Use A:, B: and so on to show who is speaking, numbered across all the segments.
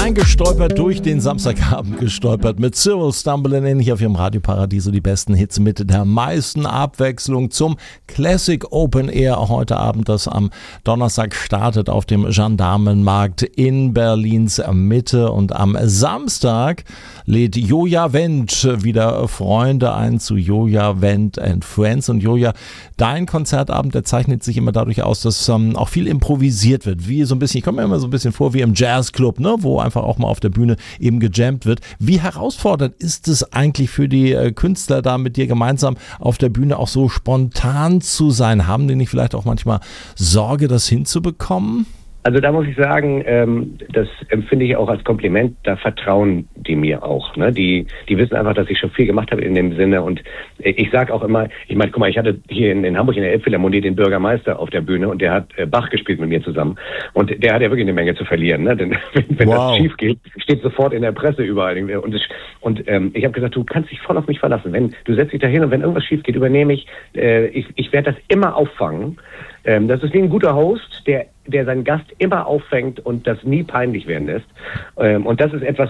A: Reingestolpert, durch den Samstagabend gestolpert mit Cyril Stumbling In hier auf ihrem Radioparadies, so die besten Hits mit der meisten Abwechslung zum Classic Open Air heute Abend, das am Donnerstag startet auf dem Gendarmenmarkt in Berlins Mitte, und am Samstag lädt Joja Wendt wieder Freunde ein zu Joja Wendt and Friends. Und Joja, dein Konzertabend, der zeichnet sich immer dadurch aus, dass auch viel improvisiert wird, wie so ein bisschen, ich komme mir immer so ein bisschen vor wie im Jazzclub, ne, wo einfach auch mal auf der Bühne eben gejammt wird. Wie herausfordernd ist es eigentlich für die Künstler, da mit dir gemeinsam auf der Bühne auch so spontan zu sein? Haben die nicht vielleicht auch manchmal Sorge, das hinzubekommen?
B: Also da muss ich sagen, das empfinde ich auch als Kompliment, da vertrauen die mir auch. Ne? Die wissen einfach, dass ich schon viel gemacht habe in dem Sinne, und ich sage auch immer, ich meine, guck mal, ich hatte hier in Hamburg in der Elbphilharmonie den Bürgermeister auf der Bühne, und der hat Bach gespielt mit mir zusammen, und der hat ja wirklich eine Menge zu verlieren. Ne? Denn wenn das schief geht, steht sofort in der Presse überall. Und ich habe gesagt, du kannst dich voll auf mich verlassen. Du setzt dich da hin, und wenn irgendwas schief geht, übernehme ich. Ich werde das immer auffangen. Das ist wie ein guter Host, der seinen Gast immer auffängt und das nie peinlich werden lässt. Und das ist etwas,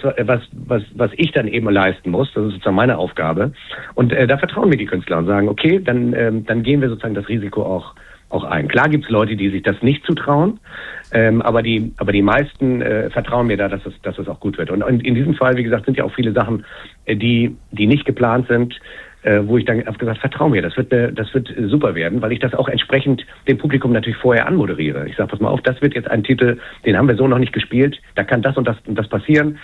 B: was ich dann eben leisten muss. Das ist sozusagen meine Aufgabe. Und da vertrauen mir die Künstler und sagen, okay, dann gehen wir sozusagen das Risiko auch ein. Klar gibt es Leute, die sich das nicht zutrauen, aber die meisten vertrauen mir da, dass es auch gut wird. Und in diesem Fall, wie gesagt, sind ja auch viele Sachen, die nicht geplant sind, wo ich dann gesagt, vertrau mir, das wird super werden, weil ich das auch entsprechend dem Publikum natürlich vorher anmoderiere. Ich sage, pass mal auf, das wird jetzt ein Titel, den haben wir so noch nicht gespielt, da kann das und das passieren,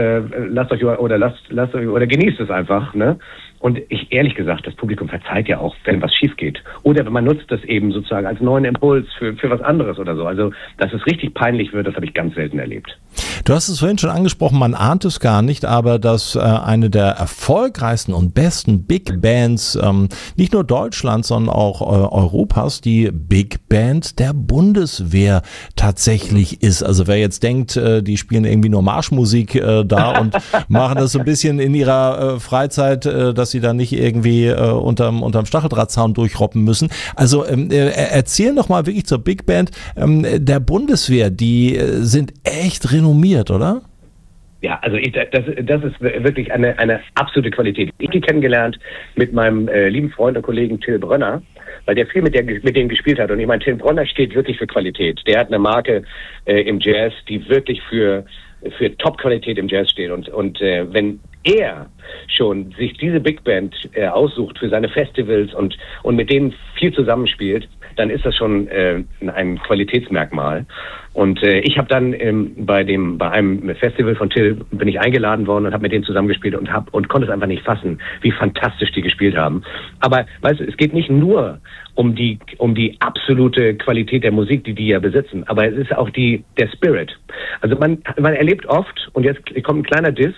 B: lasst euch oder genießt es einfach, ne? Und ehrlich gesagt, das Publikum verzeiht ja auch, wenn was schief geht. Oder wenn man nutzt das eben sozusagen als neuen Impuls für was anderes oder so. Also, dass es richtig peinlich wird, das habe ich ganz selten erlebt.
A: Du hast es vorhin schon angesprochen, man ahnt es gar nicht, aber dass eine der erfolgreichsten und besten Big Bands, nicht nur Deutschlands, sondern auch Europas, die Big Band der Bundeswehr tatsächlich ist. Also wer jetzt denkt, die spielen irgendwie nur Marschmusik da und machen das so ein bisschen in ihrer Freizeit, dass sie da nicht irgendwie unterm Stacheldrahtzaun durchroppen müssen. Also erzähl noch mal wirklich zur Big Band der Bundeswehr, die sind echt renommiert, oder?
B: Ja, also das ist wirklich eine absolute Qualität. Ich habe die kennengelernt mit meinem lieben Freund und Kollegen Till Brönner, weil der viel mit denen gespielt hat. Und ich meine, Till Brönner steht wirklich für Qualität. Der hat eine Marke im Jazz, die wirklich für Top-Qualität im Jazz steht. Und wenn er schon sich diese Big Band aussucht für seine Festivals und mit denen viel zusammenspielt, dann ist das schon ein Qualitätsmerkmal. Und ich habe dann bei einem Festival von Till bin ich eingeladen worden und habe mit denen zusammengespielt und konnte es einfach nicht fassen, wie fantastisch die gespielt haben. Aber weißt du, es geht nicht nur um die absolute Qualität der Musik, die ja besitzen, aber es ist auch der Spirit. Also man erlebt oft, und jetzt kommt ein kleiner Diss,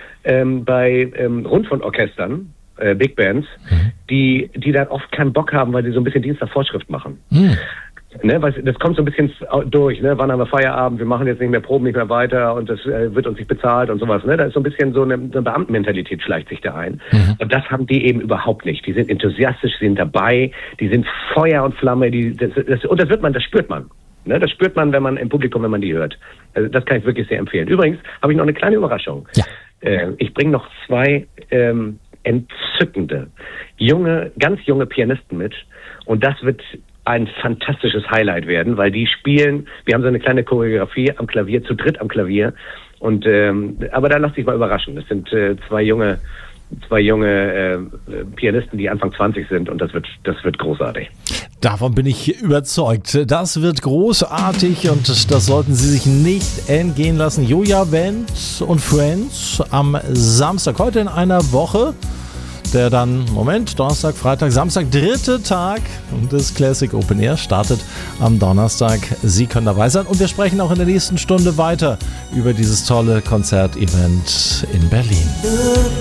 B: bei Rundfunkorchestern, Big Bands, die dann oft keinen Bock haben, weil sie so ein bisschen Dienst nach Vorschrift machen. Ne, weil das kommt so ein bisschen durch, ne? Wann haben wir Feierabend, wir machen jetzt nicht mehr Proben, nicht mehr weiter, und das wird uns nicht bezahlt und sowas. Ne? Da ist so ein bisschen so eine Beamtenmentalität schleicht sich da ein. Und das haben die eben überhaupt nicht. Die sind enthusiastisch, die sind dabei, die sind Feuer und Flamme, das spürt man. Ne? Das spürt man, wenn man im Publikum, wenn man die hört. Also das kann ich wirklich sehr empfehlen. Übrigens habe ich noch eine kleine Überraschung. Ja. Ich bringe noch 2 entzückende, ganz junge Pianisten mit, und das wird ein fantastisches Highlight werden, weil die spielen, wir haben so eine kleine Choreografie am Klavier, zu dritt am Klavier, und aber da lass dich mal überraschen. Das sind zwei junge Pianisten, die Anfang 20 sind, und das wird großartig.
A: Davon bin ich überzeugt. Das wird großartig, und das sollten Sie sich nicht entgehen lassen. Joja Wendt und Friends am Samstag, heute in einer Woche. Der dann, Donnerstag, Freitag, Samstag, 3. Tag des Classic Open Air startet am Donnerstag. Sie können dabei sein, und wir sprechen auch in der nächsten Stunde weiter über dieses tolle Konzertevent in Berlin.